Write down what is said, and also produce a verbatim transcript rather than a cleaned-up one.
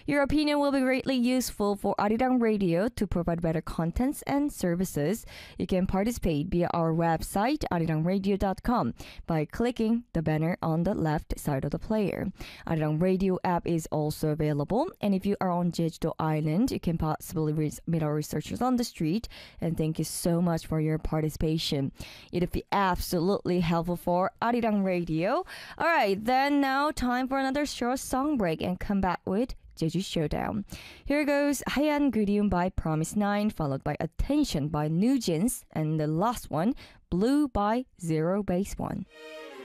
Your opinion will be greatly useful for Arirang Radio to provide better contents and services. You can participate via our website arirang radio dot com by clicking the banner on the left side of the player. Arirang Radio app is also available, and if you are on Jeju-do Island, you can possibly re- meet our researchers on the street. And thank you so much for your participation. It'd be absolutely helpful for Arirang Radio. All right, then now time for another short song break and come back with Jeju Showdown. Here goes 하얀 그리움 by Promise Nine, followed by Attention by New Jeans, and the last one, Blue by Zero Base One.